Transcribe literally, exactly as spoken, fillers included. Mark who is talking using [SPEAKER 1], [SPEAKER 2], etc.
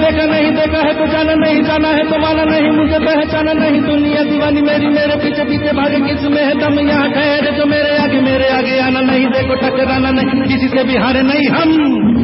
[SPEAKER 1] देखा नहीं देखा है तो जाना नहीं, जाना है तो माना नहीं, मुझे पहचाना नहीं। दुनिया दीवानी मेरी मेरे पीछे पीछे भागे, किस में है दम यहाँ ठहरे जो मेरे आगे, मेरे आगे आना नहीं, देखो टकराना नहीं, किसी से भी हारे नहीं हम।